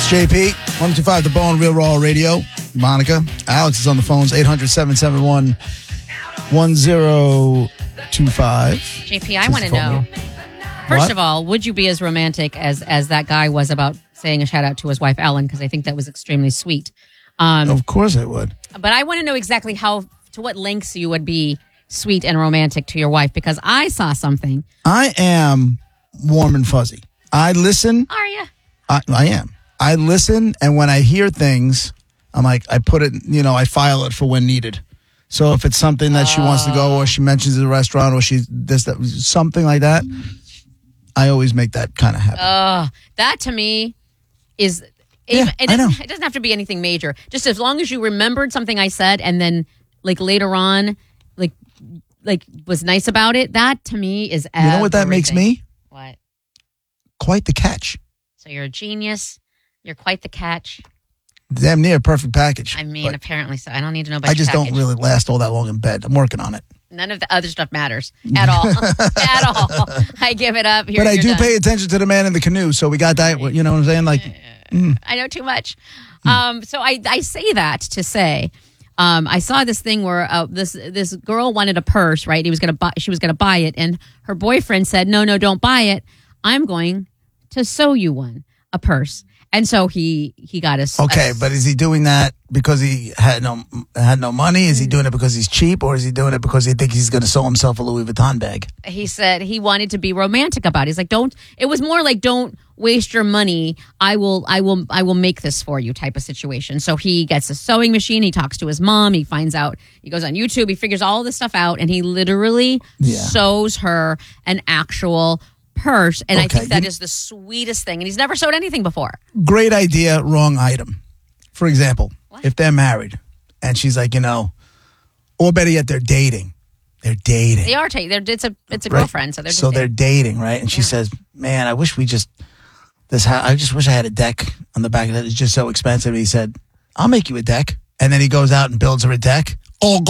JP, 125 The Bone, Real Raw Radio. Monica. Alex is on the phones, 800-771-1025. JP, I want to know. First of all, would you be as romantic as that guy was about saying a shout out to his wife, Ellen? Because I think that was extremely sweet. Of course I would. But I want to know exactly to what lengths you would be sweet and romantic to your wife, because I saw something. I am warm and fuzzy. I listen. Are you? I am. I listen, and when I hear things, I'm like, I put it, I file it for when needed. So if it's something that she wants to go, or she mentions at a restaurant, or something like that, I always make that kind of happen. That to me is... I know. It doesn't have to be anything major. Just as long as you remembered something I said, and then later on, was nice about it. That to me is everything. You know what that makes me? What? Quite the catch. So you're a genius. You're quite the catch. Damn near a perfect package. I mean, apparently so. I don't need to know about I just your package. don't really last all that long in bed. I'm working on it. None of the other stuff matters at all. At all. I give it up. But I do pay attention to the man in the canoe, so we got that. You know what I'm saying? I know too much. So I say that to say, I saw this thing where this girl wanted a purse, right? She was going to buy it, and her boyfriend said, "No, don't buy it. I'm going to sew you a purse." And so he got us. Okay, but is he doing that because he had no money? Is he doing it because he's cheap, or is he doing it because he thinks he's going to sew himself a Louis Vuitton bag? He said he wanted to be romantic about it. He's like, don't. It was more like, don't waste your money. I will make this for you type of situation. So he gets a sewing machine. He talks to his mom. He finds out. He goes on YouTube. He figures all this stuff out, and he literally sews her an actual purse. And I think that is the sweetest thing. And he's never sewed anything before. Great idea, wrong item. For example, if they're married and she's like, or better yet, they're dating. They're dating. They are dating. It's a girlfriend, so they're just they're dating, right? And she says, "Man, I wish I just wish I had a deck on the back of it. It's just so expensive." He said, "I'll make you a deck." And then he goes out and builds her a deck. Go,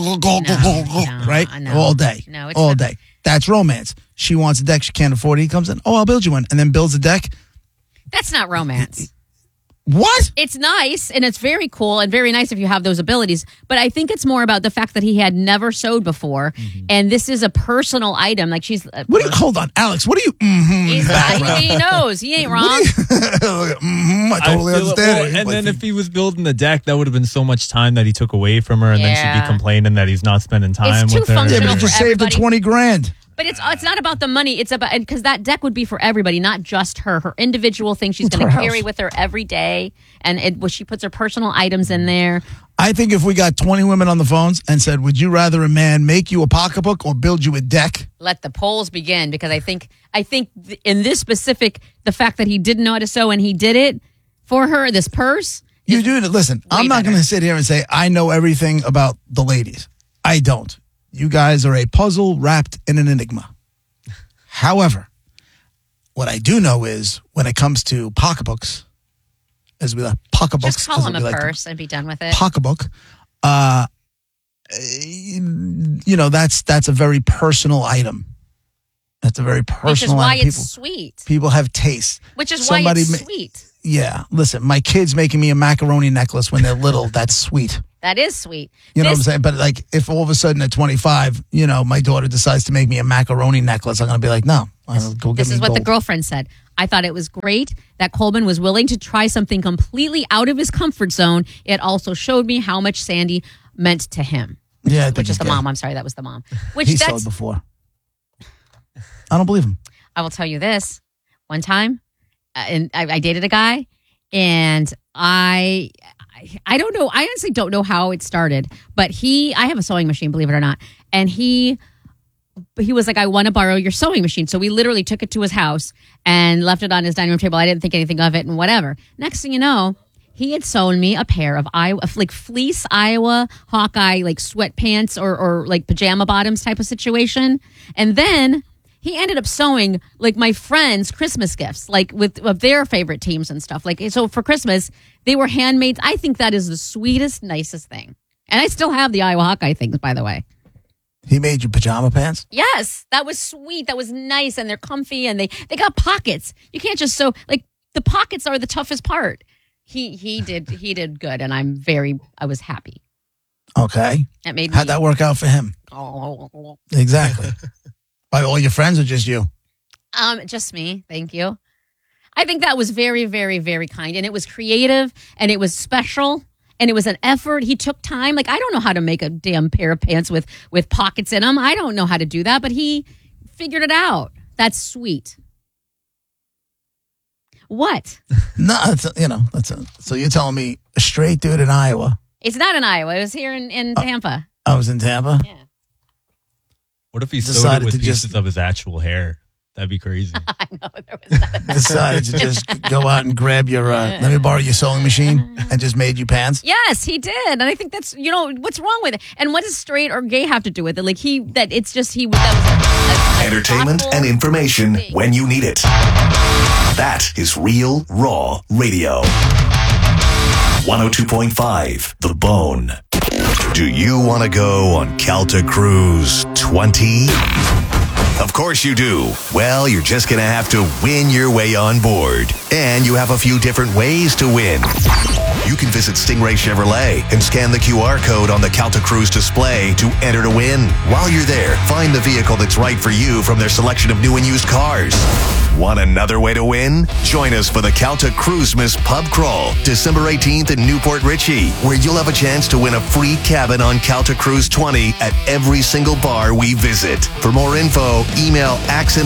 right? All day. No, it's all not. day. That's romance. She wants a deck. She can't afford it. He comes in. "Oh, I'll build you one." And then builds a deck. That's not romance. What? It's nice, and it's very cool and very nice if you have those abilities. But I think it's more about the fact that he had never sewed before, and this is a personal item. Like hold on, Alex. What are you? He knows. He ain't wrong. I totally understand. And then if he was building the deck, that would have been so much time that he took away from her, and then she'd be complaining that he's not spending time with her. Functional but he just saved her $20,000. But it's not about the money. It's about, because that deck would be for everybody, not just her individual thing she's going to carry with her every day. And she puts her personal items in there. I think if we got 20 women on the phones and said, "Would you rather a man make you a pocketbook or build you a deck?" Let the polls begin, because I think in this specific, the fact that he didn't know how to sew and he did it for her, this purse. You do it. Listen, I'm not going to sit here and say I know everything about the ladies. I don't. You guys are a puzzle wrapped in an enigma. However, what I do know is when it comes to pocketbooks, as we like pocketbooks, just call them a purse and be done with it. Pocketbook, that's a very personal item. That's a very personal item. Which is why it's sweet. People have taste. Which is why it's sweet. Yeah, listen, my kid's making me a macaroni necklace when they're little. That's sweet. That is sweet. You know what I'm saying? But if all of a sudden at 25, my daughter decides to make me a macaroni necklace, I'm going to be like, no. This is what the girlfriend said. I thought it was great that Coleman was willing to try something completely out of his comfort zone. It also showed me how much Sandy meant to him. Yeah, which is the mom. I'm sorry, that was the mom. He saw it before. I don't believe him. I will tell you this. One time, and I dated a guy, and I don't know. I honestly don't know how it started, but I have a sewing machine, believe it or not. And he was like, "I want to borrow your sewing machine." So we literally took it to his house and left it on his dining room table. I didn't think anything of it and whatever. Next thing you know, he had sewn me a pair of fleece Iowa Hawkeye, sweatpants or pajama bottoms type of situation. And then he ended up sewing my friends' Christmas gifts, of their favorite teams and stuff. So for Christmas, they were handmade. I think that is the sweetest, nicest thing. And I still have the Iowa Hawkeye things, by the way. He made you pajama pants? Yes, that was sweet. That was nice, and they're comfy, and they got pockets. You can't just sew. The pockets are the toughest part. he did good, and I was happy. Okay. That made How'd that work out for him? Oh. Exactly. By all your friends or just you? Just me. Thank you. I think that was very, very, very kind, and it was creative, and it was special, and it was an effort. He took time. Like, I don't know how to make a damn pair of pants with pockets in them. I don't know how to do that, but he figured it out. That's sweet. What? No, so you're telling me a straight dude in Iowa. It's not in Iowa. It was here in Tampa. I was in Tampa? Yeah. What if he sewed it with pieces of his actual hair? That'd be crazy. I know. There was that. Decided to just go out and grab your, let me borrow your sewing machine, and just made you pants? Yes, he did. And I think that's, what's wrong with it? And what does straight or gay have to do with it? Like, that was entertainment and information when you need it. That is Real Raw Radio. 102.5 The Bone. Do you want to go on Calta Cruise 20? Of course you do. Well, you're just going to have to win your way on board. And you have a few different ways to win. You can visit Stingray Chevrolet and scan the QR code on the Calta Cruise display to enter to win. While you're there, find the vehicle that's right for you from their selection of new and used cars. Want another way to win? Join us for the Calta Cruisemas Pub Crawl, December 18th in Newport Richey, where you'll have a chance to win a free cabin on Calta Cruise 20 at every single bar we visit. For more info, email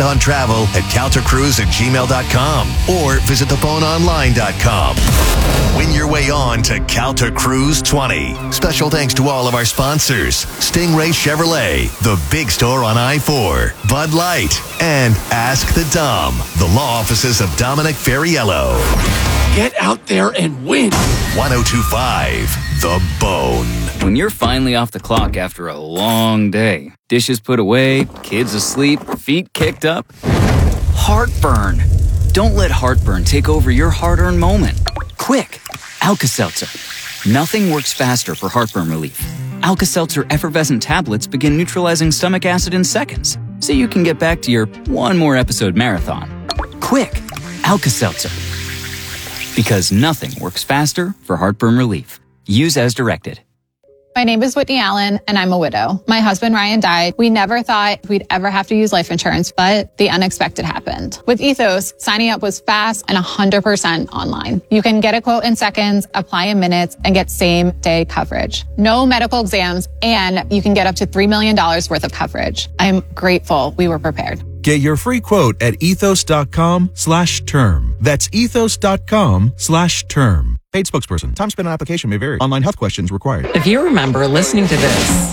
accenthunttravel@caltacruise@gmail.com or visit theboneonline.com. Win your way on to Calta Cruise 20. Special thanks to all of our sponsors: Stingray Chevrolet, the big store on I-4, Bud Light, and Ask the Dom, the law offices of Dominic Ferriello. Get out there and win. 102.5 The Bone. When you're finally off the clock after a long day, dishes put away, kids asleep, feet kicked up, heartburn. Don't let heartburn take over your hard-earned moment. Quick, Alka-Seltzer. Nothing works faster for heartburn relief. Alka-Seltzer effervescent tablets begin neutralizing stomach acid in seconds, so you can get back to your one more episode marathon. Quick, Alka-Seltzer. Because nothing works faster for heartburn relief. Use as directed. My name is Whitney Allen, and I'm a widow. My husband, Ryan, died. We never thought we'd ever have to use life insurance, but the unexpected happened. With Ethos, signing up was fast and 100% online. You can get a quote in seconds, apply in minutes, and get same-day coverage. No medical exams, and you can get up to $3 million worth of coverage. I'm grateful we were prepared. Get your free quote at ethos.com/term. That's ethos.com/term. Paid spokesperson. Time spent on application may vary. Online health questions required. If you remember listening to this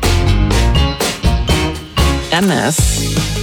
and this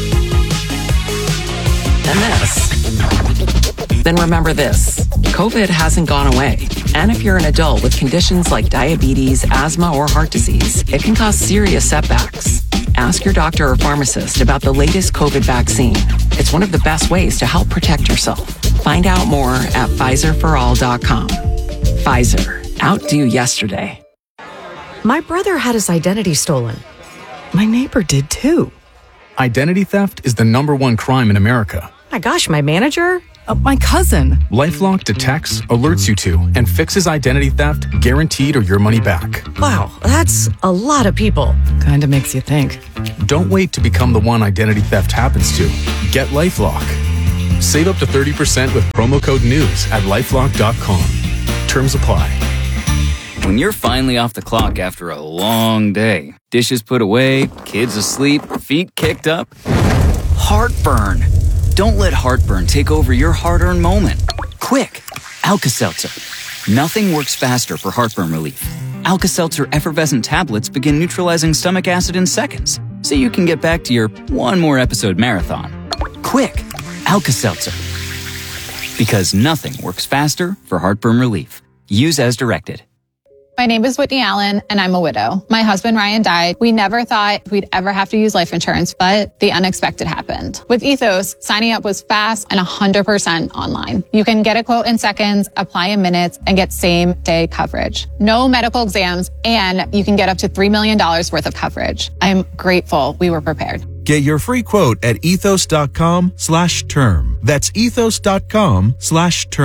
and this, then remember this. COVID hasn't gone away. And if you're an adult with conditions like diabetes, asthma, or heart disease, it can cause serious setbacks. Ask your doctor or pharmacist about the latest COVID vaccine. It's one of the best ways to help protect yourself. Find out more at PfizerForAll.com. Pfizer. Outdo yesterday. My brother had his identity stolen. My neighbor did too. Identity theft is the #1 crime in America. My gosh, my manager? My cousin. LifeLock detects, alerts you to, and fixes identity theft guaranteed or your money back. Wow, that's a lot of people. Kinda makes you think. Don't wait to become the one identity theft happens to. Get LifeLock. Save up to 30% with promo code NEWS at LifeLock.com. Terms apply. When you're finally off the clock after a long day, dishes put away, kids asleep, feet kicked up, heartburn. Don't let heartburn take over your hard-earned moment. Quick, Alka-Seltzer. Nothing works faster for heartburn relief. Alka-Seltzer effervescent tablets begin neutralizing stomach acid in seconds, so you can get back to your one more episode marathon. Quick, Alka-Seltzer. Because nothing works faster for heartburn relief. Use as directed. My name is Whitney Allen, and I'm a widow. My husband, Ryan, died. We never thought we'd ever have to use life insurance, but the unexpected happened. With Ethos, signing up was fast and 100% online. You can get a quote in seconds, apply in minutes, and get same-day coverage. No medical exams, and you can get up to $3 million worth of coverage. I'm grateful we were prepared. Get your free quote at ethos.com/term. That's ethos.com/term.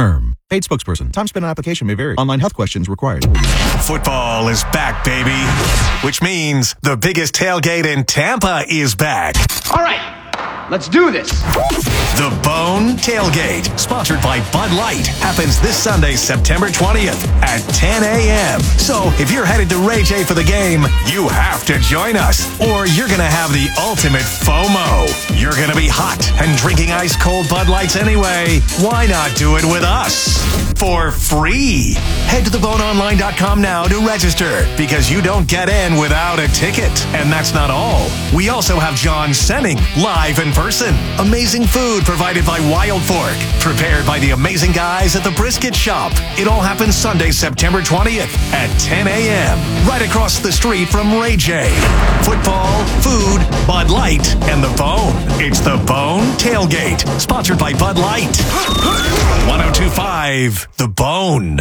Paid spokesperson. Time spent on application may vary. Online health questions required. Football is back, baby. Which means the biggest tailgate in Tampa is back. All right. Let's do this. The Bone Tailgate, sponsored by Bud Light, happens this Sunday, September 20th at 10 a.m. So if you're headed to Ray J for the game, you have to join us, or you're going to have the ultimate FOMO. You're going to be hot and drinking ice cold Bud Lights anyway. Why not do it with us? For free. Head to theboneonline.com now to register, because you don't get in without a ticket. And that's not all. We also have John Senning live in person. Amazing food provided by Wild Fork, prepared by the amazing guys at the Brisket Shop. It all happens Sunday, September 20th at 10 a.m. right across the street from Ray J. Football, food, Bud Light, and The Bone. It's The Bone Tailgate, sponsored by Bud Light. 102.5 The Bone.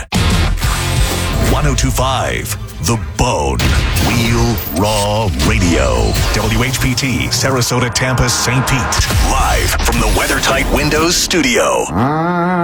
102.5 The Bone. Real Raw Radio. WHPT, Sarasota, Tampa, St. Pete. Live from the WeatherTight Windows studio.